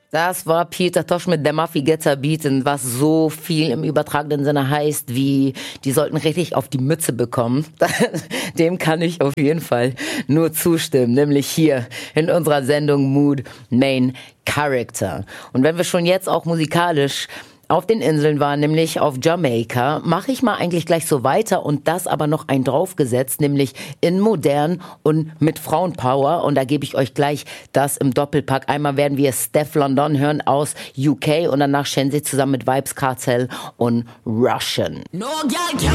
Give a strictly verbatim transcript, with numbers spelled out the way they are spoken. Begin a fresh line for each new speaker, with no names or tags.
Das war Peter Tosh mit Demafi Getta Beaten, was so viel im übertragenen Sinne heißt, wie die sollten richtig auf die Mütze bekommen. Dem kann ich auf jeden Fall nur zustimmen, nämlich hier in unserer Sendung Mood Main Character. Und wenn wir schon jetzt auch musikalisch auf den Inseln waren, nämlich auf Jamaika, mache ich mal eigentlich gleich so weiter und das aber noch ein draufgesetzt, nämlich in modern und mit Frauenpower, und da gebe ich euch gleich das im Doppelpack. Einmal werden wir Steph London hören aus U K und danach Shenzi zusammen mit Vybz Kartel und Russian.
No girl can